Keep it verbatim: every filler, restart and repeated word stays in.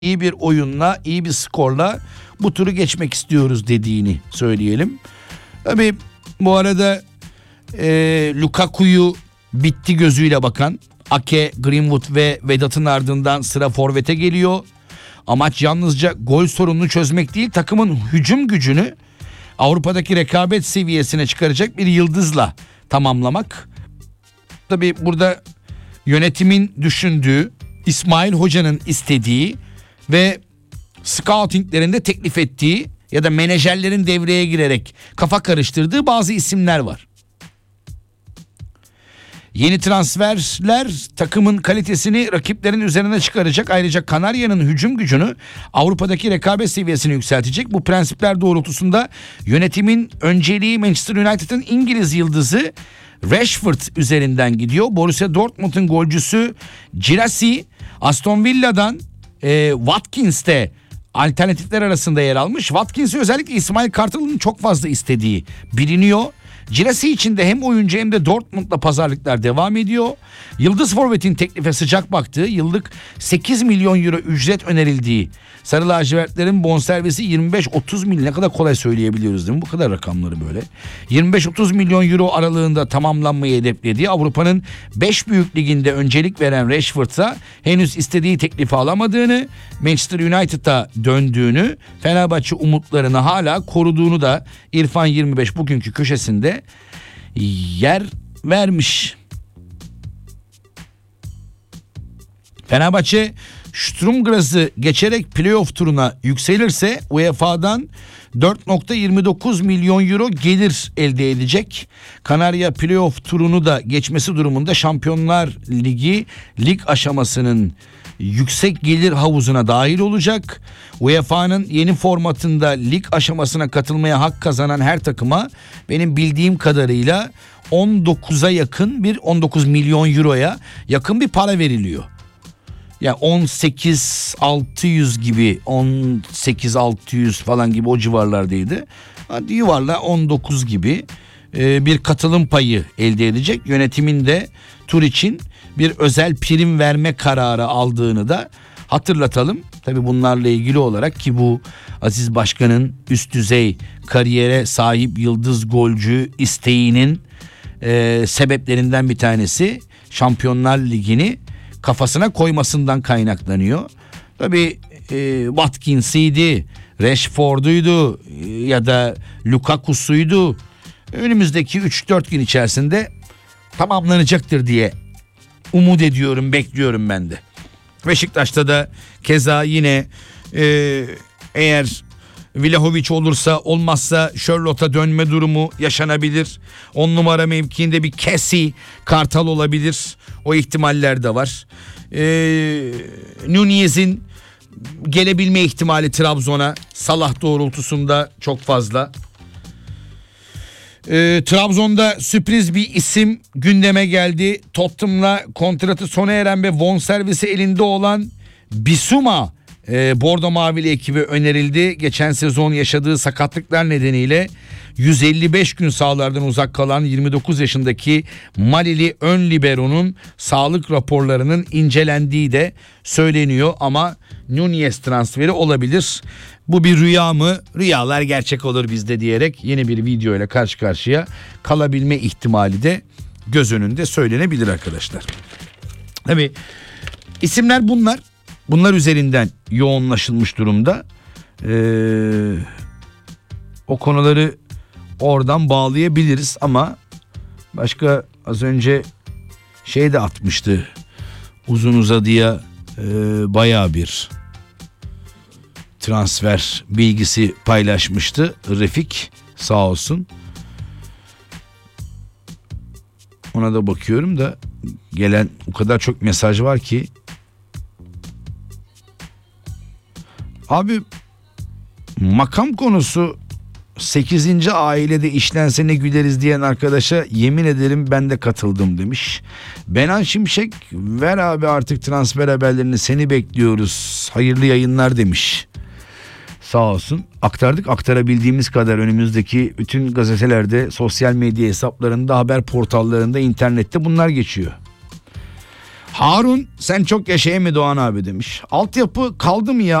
iyi bir oyunla, iyi bir skorla bu turu geçmek istiyoruz dediğini söyleyelim. Tabii bu arada e, Lukaku'yu bitti gözüyle bakan Ake, Greenwood ve Vedat'ın ardından sıra forvete geliyor. Amaç yalnızca gol sorununu çözmek değil, takımın hücum gücünü Avrupa'daki rekabet seviyesine çıkaracak bir yıldızla tamamlamak. Tabii burada yönetimin düşündüğü, İsmail Hoca'nın istediği ve scoutinglerinde teklif ettiği ya da menajerlerin devreye girerek kafa karıştırdığı bazı isimler var. Yeni transferler takımın kalitesini rakiplerin üzerine çıkaracak. Ayrıca Kanarya'nın hücum gücünü Avrupa'daki rekabet seviyesini yükseltecek. Bu prensipler doğrultusunda yönetimin önceliği Manchester United'ın İngiliz yıldızı Rashford üzerinden gidiyor. Borussia Dortmund'un golcüsü Girassi, Aston Villa'dan e, Watkins de alternatifler arasında yer almış. Watkins'i özellikle İsmail Kartal'ın çok fazla istediği biliniyor. Girassi için de hem oyuncu hem de Dortmund'la pazarlıklar devam ediyor. Yıldız forvetin teklife sıcak baktığı, yıllık sekiz milyon euro ücret önerildiği Sarı lacivertlerin bonservisi yirmi beş otuz milyon, ne kadar kolay söyleyebiliyoruz değil mi? Bu kadar rakamları böyle. yirmi beş otuz milyon euro aralığında tamamlanmayı hedeflediği Avrupa'nın beş büyük liginde öncelik veren Rashford'a henüz istediği teklifi alamadığını, Manchester United'a döndüğünü, Fenerbahçe umutlarını hala koruduğunu da İrfan yirmi beş bugünkü köşesinde yer vermiş. Fenerbahçe Sturm Graz'ı geçerek playoff turuna yükselirse U E F A'dan dört virgül yirmi dokuz milyon euro gelir elde edecek. Kanarya playoff turunu da geçmesi durumunda Şampiyonlar Ligi lig aşamasının yüksek gelir havuzuna dahil olacak. U E F A'nın yeni formatında lig aşamasına katılmaya hak kazanan her takıma benim bildiğim kadarıyla on dokuza yakın bir on dokuz milyon euroya yakın bir para veriliyor. Yani on sekiz altı yüz gibi, on sekiz altı yüz falan gibi o civarlardaydı. Hadi yuvarla on dokuz gibi e, bir katılım payı elde edecek. Yönetimin de tur için bir özel prim verme kararı aldığını da hatırlatalım. Tabii bunlarla ilgili olarak ki bu Aziz Başkan'ın üst düzey kariyere sahip yıldız golcü isteğinin e, sebeplerinden bir tanesi Şampiyonlar Ligi'ni kafasına koymasından kaynaklanıyor. Tabii e, Watkins'iydi, Rashford'uydu e, ya da Lukaku'suydu. Önümüzdeki üç dört gün içerisinde tamamlanacaktır diye umut ediyorum, bekliyorum ben de. Beşiktaş'ta da keza yine e, eğer Vlahovic olursa, olmazsa Charlotte'a dönme durumu yaşanabilir. on numara mevkiinde bir Kessie, Kartal olabilir. O ihtimaller de var. Ee, Nunez'in gelebilme ihtimali Trabzon'a Salah doğrultusunda çok fazla. Ee, Trabzon'da sürpriz bir isim gündeme geldi. Tottenham'la kontratı sona eren ve bonservisi elinde olan Bissouma e, Bordo Mavili ekibi önerildi. Geçen sezon yaşadığı sakatlıklar nedeniyle yüz elli beş gün sahalardan uzak kalan yirmi dokuz yaşındaki Malili ön libero'nun sağlık raporlarının incelendiği de söyleniyor ama Nunez transferi olabilir. Bu bir rüya mı? Rüyalar gerçek olur bizde diyerek yeni bir video ile karşı karşıya kalabilme ihtimali de göz önünde söylenebilir arkadaşlar. Tabii isimler bunlar. Bunlar üzerinden yoğunlaşılmış durumda. Ee, o konuları oradan bağlayabiliriz ama başka az önce şey de atmıştı. Uzun uzadıya e, bayağı bir transfer bilgisi paylaşmıştı Refik, sağ olsun. Ona da bakıyorum da gelen o kadar çok mesaj var ki. Abi makam konusu sekizinci ailede işlense ne güleriz diyen arkadaşa yemin ederim ben de katıldım demiş. Benan Şimşek, ver abi artık transfer haberlerini, seni bekliyoruz, hayırlı yayınlar demiş. Sağ olsun, aktardık, aktarabildiğimiz kadar önümüzdeki bütün gazetelerde, sosyal medya hesaplarında, haber portallarında, internette bunlar geçiyor. Harun sen çok yaşaya mı Doğan abi demiş. Altyapı kaldı mı ya?